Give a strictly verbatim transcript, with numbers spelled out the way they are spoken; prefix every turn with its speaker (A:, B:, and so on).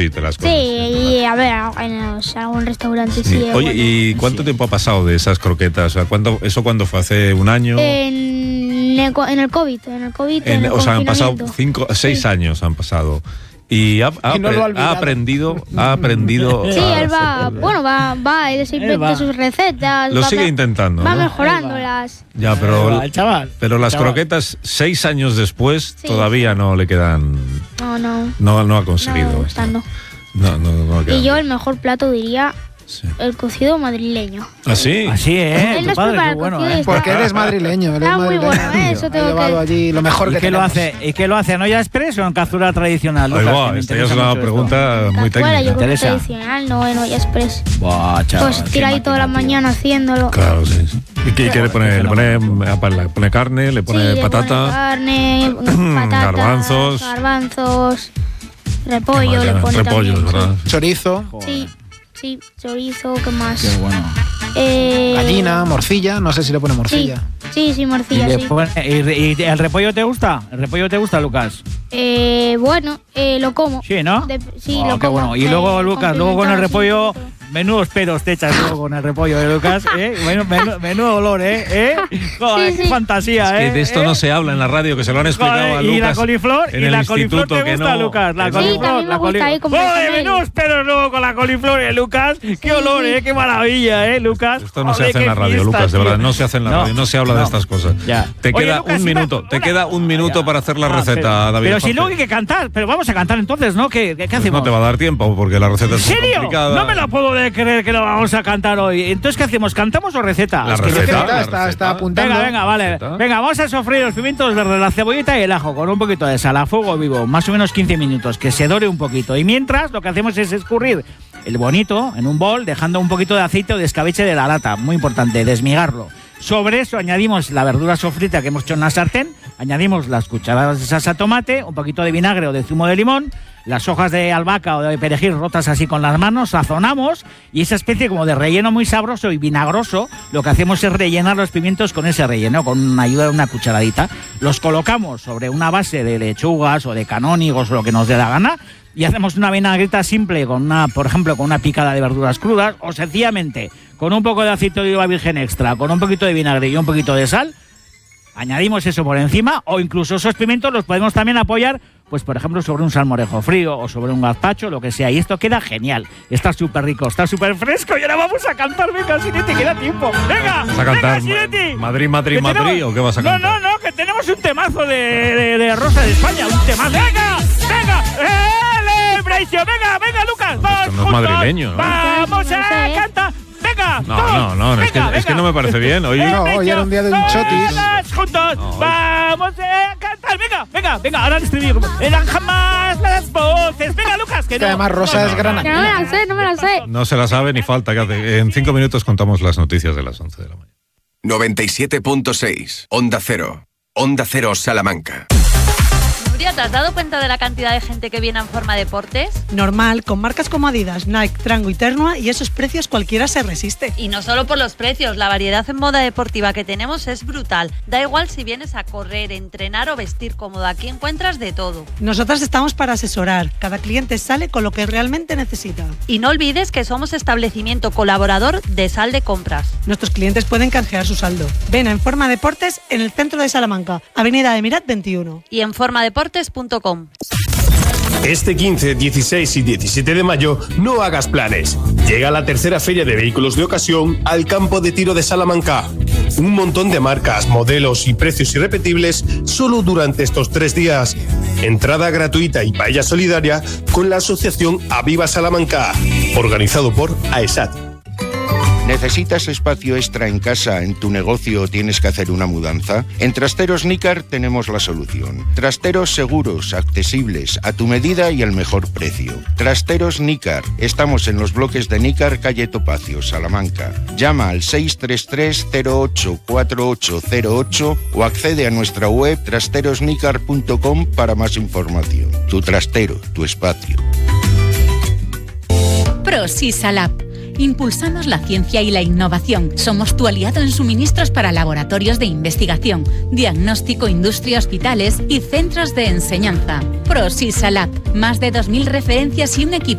A: sí te las comes.
B: Sí, y a ver, en los, algún restaurante sí. sí
A: Oye,
B: bueno.
A: ¿y cuánto
C: Sí.
A: tiempo ha pasado de esas croquetas? O sea, ¿cuándo, ¿eso cuándo fue? ¿Hace un año?
B: En el, co- en el COVID, en el COVID, en,
A: En-
B: el
A: o sea, han pasado
B: confinamiento.
A: cinco, seis
B: Sí.
A: años han pasado. Y ha, ha
D: Y no lo ha
A: apre- ha
D: olvidado.
A: aprendido, ha aprendido.
B: Sí,
A: a
B: él va,
A: hacer-
B: bueno, va, va, él se
C: Él
B: inventa
C: va.
B: sus recetas.
A: Lo
B: va,
A: sigue
B: va-
A: intentando,
B: Va
A: ¿no?
B: mejorándolas.
A: Ya, pero,
C: el chaval.
A: pero las
C: chaval.
A: croquetas, seis años después,
B: Sí.
A: todavía no le quedan.
B: No, no.
A: No, no ha
B: No,
A: conseguido.
B: me gusta, no.
A: No, no, no le quedan.
B: Y yo el mejor plato diría
A: Sí.
B: el cocido madrileño.
A: ¿Ah, sí?
C: Así, ¿eh?
B: Él
C: Tu
B: nos
C: padre,
B: prepara
C: qué
B: el
C: bueno,
B: cocido y
C: ¿eh?
B: está-
D: Porque eres madrileño. Eres
B: Está muy
D: madrileño.
B: bueno, ¿eh? Eso
D: Ha
B: tengo
D: llevado
B: que-
D: allí lo mejor
C: ¿Y
D: que
C: qué lo
D: tenemos.
C: hace? ¿Y qué lo hace? ¿En olla express o en cazuela tradicional?
A: Ay,
C: Lucas,
A: guau,
C: que me
A: esta ya
C: interesa
A: es una
C: mucho esto.
A: pregunta muy
B: Cazuela, yo
A: técnica.
B: creo que
C: Interesa.
B: tradicional, no en olla express.
C: Buah, chaval,
B: Pues
C: qué
B: tira ahí toda la
C: máquina, tío.
B: mañana haciéndolo.
A: Claro, sí. sí. ¿Y qué, qué le pone? Le pone, le pone carne, le pone
B: Sí, le
A: patata.
B: pone carne, patatas,
A: Garbanzos.
B: garbanzos,
A: ¿Qué
B: repollo,
A: más
B: le
A: era?
B: pone
A: Repollos,
B: también,
A: ¿verdad?
D: Chorizo,
B: Sí, sí, chorizo, ¿qué más?
C: Qué bueno.
B: Eh,
D: gallina, morcilla. No sé si le pone
B: Sí,
D: morcilla.
B: sí, sí,
C: ¿Y,
B: morcilla,
C: le
B: sí.
C: pone- y- y el repollo te gusta? ¿El repollo te gusta, Lucas?
B: Eh, bueno, eh, lo como.
C: Sí, ¿no?
B: De- sí,
C: Oh,
B: lo
C: qué
B: como.
C: bueno. Y
B: Eh,
C: luego, Lucas, luego con el
B: complementado,
C: repollo,
B: sí,
C: menudos peros te echas luego con el repollo de Lucas, ¿eh? Menudo, menudo- menudo olor, ¿eh? ¿Eh? Joder,
B: Sí,
C: qué
B: sí.
C: fantasía,
A: Es
C: ¿eh?
A: que de esto
C: ¿Eh?
A: no se habla en la radio, que se lo han explicado
C: Joder,
A: a
C: y
A: Lucas.
C: la coliflor,
A: en
C: y
A: el
C: la coliflor
A: instituto,
C: te
A: que
C: gusta,
A: no-
C: Lucas, la
A: que no-
C: coliflor,
B: también me
C: la
B: gusta
C: coliflor.
B: ahí con
C: ¡Joder,
B: bechamel!
C: menudos peros luego con la coliflor, ¿eh, Lucas? ¡Qué olor, eh! ¡Qué maravilla, eh, Lucas!
A: Esto no se
C: Joder,
A: hace en
C: qué
A: la radio,
C: fiesta,
A: Lucas, de
C: tío.
A: verdad, no se hace en la
C: No,
A: radio, no se habla de
C: no.
A: estas cosas.
C: Ya.
A: Te
C: Oye,
A: queda
C: Lucas,
A: un
C: una-
A: minuto, te
C: una-
A: queda un minuto
C: Ya.
A: para hacer la
C: Ah,
A: receta,
C: pero,
A: David.
C: Pero si
A: Jorge.
C: luego hay que cantar, pero vamos a cantar entonces, ¿no? ¿Qué, qué, qué
A: Pues
C: hacemos?
A: no te va a dar tiempo, porque la receta
C: ¿En
A: es muy
C: serio?
A: complicada.
C: No me la puedo de creer que lo vamos a cantar hoy. Entonces, ¿qué hacemos? ¿Cantamos o receta?
A: La
C: Es que
A: receta,
C: receta-
A: la
D: está,
A: receta.
D: está apuntando.
C: Venga, venga, vale.
A: Receta.
C: Venga, vamos a sofreír los pimientos verdes, la cebollita y el ajo con un poquito de sal a fuego vivo, más o menos quince minutos, que se dore un poquito. Y mientras, lo que hacemos es escurrir el bonito en un bol, dejando un poquito de aceite o de escabeche de la lata. Muy importante, desmigarlo. Sobre eso añadimos la verdura sofrita que hemos hecho en la sartén, añadimos las cucharadas de salsa tomate, un poquito de vinagre o de zumo de limón, las hojas de albahaca o de perejil rotas así con las manos, sazonamos y esa especie como de relleno muy sabroso y vinagroso, lo que hacemos es rellenar los pimientos con ese relleno, con ayuda de una cucharadita. Los colocamos sobre una base de lechugas o de canónigos o lo que nos dé la gana y hacemos una vinagreta simple, con una, por ejemplo, con una picada de verduras crudas o sencillamente con un poco de aceite de oliva virgen extra, con un poquito de vinagre y un poquito de sal. Añadimos eso por encima o incluso esos pimientos los podemos también apoyar, pues por ejemplo sobre un salmorejo frío o sobre un gazpacho, lo que sea. Y esto queda genial. Está súper rico, está súper fresco y ahora vamos a cantar. Venga, Sinetti, queda tiempo. Venga,
A: ¿Vas a cantar
C: venga, Sinetti.
A: Madrid, Madrid,
C: Que
A: Madrid
C: tenemos-
A: o qué vas a cantar?
C: No, no, no, que tenemos un temazo de, de, de Rosa de España, un temazo. ¡Venga, venga! ¡Celebration! ¡Venga, venga, Lucas! ¡Vamos
A: Esto no es
C: juntos!
A: madrileño, ¿no?
C: ¡Vamos
B: No
C: a
B: sé, ¿eh?
C: cantar! ¡Venga!
A: No,
C: todos,
A: no, no, es que-
C: venga,
A: es que
C: venga.
A: no me parece bien, oye.
D: No, hoy era un día de un chotis.
C: Todos juntos,
A: No, hoy-
C: vamos a cantar. Venga, venga, venga, ahora el estribillo. Eran jamás las voces. Venga, Lucas, que
D: Que
C: no.
D: además Rosa
C: No,
D: es
C: no,
D: gran
C: no,
B: Que no me la sé, no me la sé.
A: No se la sabe ni falta que hace. En cinco minutos contamos las noticias de las once de la mañana.
E: noventa y siete punto seis, Onda Cero. Onda Cero Salamanca.
F: Nuria, ¿te has dado cuenta de la cantidad de gente que viene en forma de deportes?
G: Normal, con marcas como Adidas, Nike, Trango y Ternua y esos precios cualquiera se resiste.
F: Y no solo por los precios, la variedad en moda deportiva que tenemos es brutal. Da igual si vienes a correr, entrenar o vestir cómodo, aquí encuentras de todo.
G: Nosotras estamos para asesorar. Cada cliente sale con lo que realmente necesita.
F: Y no olvides que somos establecimiento colaborador de Sal de Compras.
G: Nuestros clientes pueden canjear su saldo. Ven a En Forma Deportes en el centro de Salamanca, Avenida Emirat veintiuno.
F: Y en formadeportes punto com.
H: Este quince, dieciséis y diecisiete de mayo no hagas planes. Llega la tercera feria de vehículos de ocasión al campo de tiro de Salamanca. Un montón de marcas, modelos y precios irrepetibles solo durante estos tres días. Entrada gratuita y paella solidaria con la asociación Aviva Salamanca, organizado por AESAT.
I: ¿Necesitas espacio extra en casa, en tu negocio o tienes que hacer una mudanza? En Trasteros Nícar tenemos la solución. Trasteros seguros, accesibles, a tu medida y al mejor precio. Trasteros Nícar. Estamos en los bloques de Nícar, calle Topacio, Salamanca. Llama al seis tres tres, cero ocho cuatro ocho cero ocho o accede a nuestra web trasteros nícar punto com para más información. Tu trastero, tu espacio.
J: ProSisalab. Impulsamos la ciencia y la innovación. Somos tu aliado en suministros para laboratorios de investigación, diagnóstico, industria, hospitales y centros de enseñanza. ProSisalab. Más de dos mil referencias y un equipo